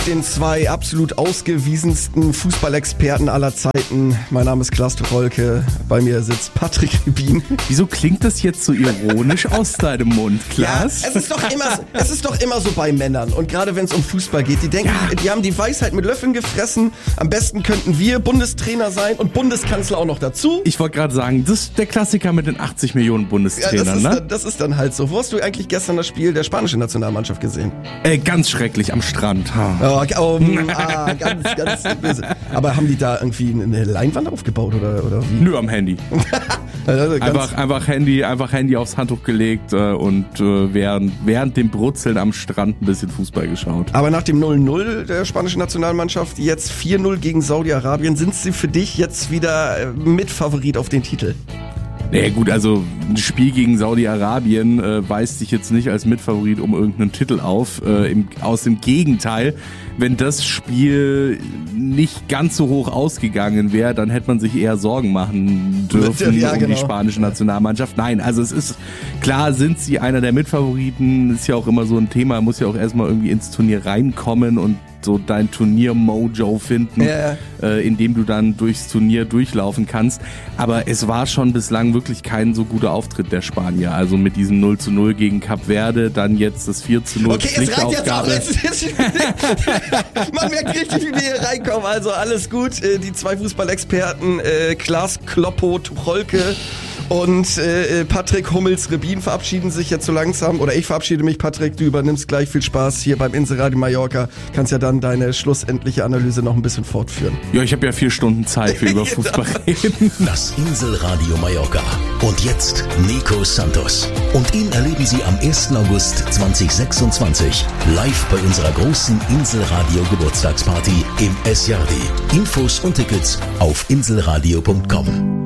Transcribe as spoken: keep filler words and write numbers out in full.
Den zwei absolut ausgewiesensten Fußballexperten aller Zeiten. Mein Name ist Klaas Tucholke, bei mir sitzt Patrick Ribin. Wieso klingt das jetzt so ironisch aus deinem Mund, Klaas? Ja, es ist doch immer, es ist doch immer so bei Männern und gerade wenn es um Fußball geht, die denken, ja. die haben die Weisheit mit Löffeln gefressen. Am besten könnten wir Bundestrainer sein und Bundeskanzler auch noch dazu. Ich wollte gerade sagen, das ist der Klassiker mit den achtzig Millionen Bundestrainern, ja, das ist, ne? Dann, das ist dann halt so. Wo hast du eigentlich gestern das Spiel der spanischen Nationalmannschaft gesehen? Äh, ganz schrecklich, am Strand. Ha. Oh, oh, ah, ganz, ganz böse. Aber haben die da irgendwie eine Leinwand aufgebaut oder, oder wie? Nö, am Handy. also einfach, einfach Handy, einfach Handy aufs Handtuch gelegt äh, und äh, während, während dem Brutzeln am Strand ein bisschen Fußball geschaut. Aber nach dem null null der spanischen Nationalmannschaft, jetzt vier null gegen Saudi-Arabien, sind sie für dich jetzt wieder Mitfavorit auf den Titel? Naja gut, also ein Spiel gegen Saudi-Arabien äh, weist sich jetzt nicht als Mitfavorit um irgendeinen Titel auf. Äh, im, aus dem Gegenteil, wenn das Spiel nicht ganz so hoch ausgegangen wäre, dann hätte man sich eher Sorgen machen dürfen ja, um genau. die spanische Nationalmannschaft. Nein, also es ist klar, sind sie einer der Mitfavoriten. Ist ja auch immer so ein Thema, muss ja auch erstmal irgendwie ins Turnier reinkommen und so dein Turnier-Mojo finden, ja. äh, indem du dann durchs Turnier durchlaufen kannst. Aber es war schon bislang wirklich kein so guter Auftritt der Spanier. Also mit diesem null zu null gegen Kap Verde, dann jetzt das vier zu null Okay, es reicht jetzt auch. Pflichtaufgabe. Jetzt, jetzt, man merkt richtig, wie wir hier reinkommen. Also alles gut. Die zwei Fußballexperten, äh, Klaas Kloppo Tucholke und äh, Patrick Hummels-Ribin verabschieden sich jetzt so langsam. Oder ich verabschiede mich, Patrick. Du übernimmst gleich. Viel Spaß hier beim Inselradio Mallorca. Kannst ja dann deine schlussendliche Analyse noch ein bisschen fortführen. Ja, ich habe ja vier Stunden Zeit für über Fußball reden. Das Inselradio Mallorca. Und jetzt Nico Santos. Und ihn erleben Sie am ersten August zweitausendsechsundzwanzig live bei unserer großen Inselradio Geburtstagsparty im Esjardi. Infos und Tickets auf inselradio punkt com.